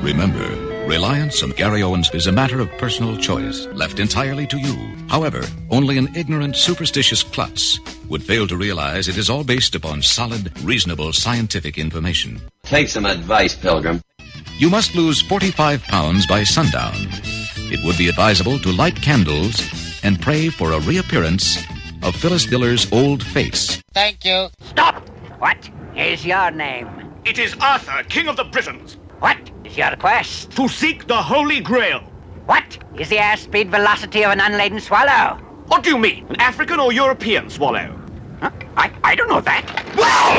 Remember, reliance on Gary Owens is a matter of personal choice, left entirely to you. However, only an ignorant, superstitious klutz would fail to realize it is all based upon solid, reasonable, scientific information. Take some advice, Pilgrim. You must lose 45 pounds by sundown. It would be advisable to light candles and pray for a reappearance of Phyllis Diller's old face. Thank you. Stop! What is your name? It is Arthur, King of the Britons. What is your quest? To seek the Holy Grail. What is the airspeed velocity of an unladen swallow? What do you mean? An African or European swallow? Huh? I don't know that.